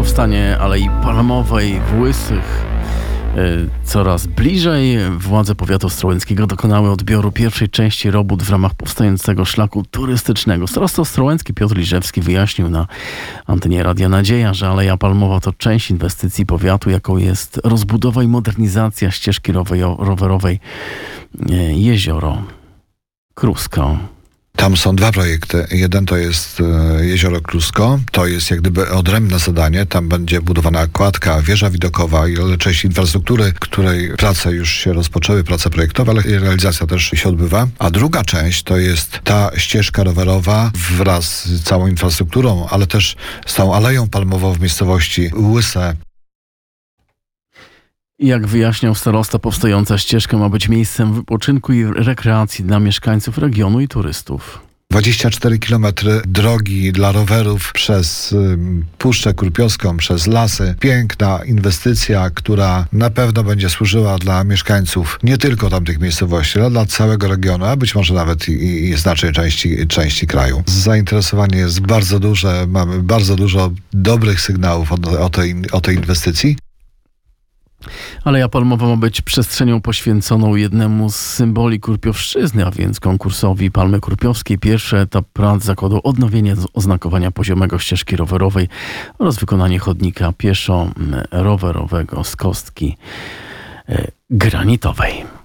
powstanie Alei Palmowej w Łysych coraz bliżej. Władze powiatu ostrołęckiego dokonały odbioru pierwszej części robót w ramach powstającego szlaku turystycznego. Starosta ostrołęcki Piotr Liżewski wyjaśnił na antenie Radia Nadzieja, że Aleja Palmowa to część inwestycji powiatu, jaką jest rozbudowa i modernizacja ścieżki rowerowej Jezioro Krusko. Tam są dwa projekty. Jeden to jest Jezioro Klusko. To jest jak gdyby odrębne zadanie. Tam będzie budowana kładka, wieża widokowa i część infrastruktury, której prace już się rozpoczęły, prace projektowe, ale realizacja też się odbywa. A druga część to jest ta ścieżka rowerowa wraz z całą infrastrukturą, ale też z tą aleją palmową w miejscowości Łyse. Jak wyjaśniał starosta, powstająca ścieżka ma być miejscem wypoczynku i rekreacji dla mieszkańców regionu i turystów. 24 km drogi dla rowerów przez Puszczę Kurpiowską, przez lasy. Piękna inwestycja, która na pewno będzie służyła dla mieszkańców nie tylko tamtych miejscowości, ale dla całego regionu, a być może nawet i znacznej części kraju. Zainteresowanie jest bardzo duże, mamy bardzo dużo dobrych sygnałów o tej inwestycji. Aleja Palmowa ma być przestrzenią poświęconą jednemu z symboli Kurpiowszczyzny, a więc konkursowi Palmy Kurpiowskiej. Pierwszy etap prac zakładał odnowienie oznakowania poziomego ścieżki rowerowej oraz wykonanie chodnika pieszo-rowerowego z kostki granitowej.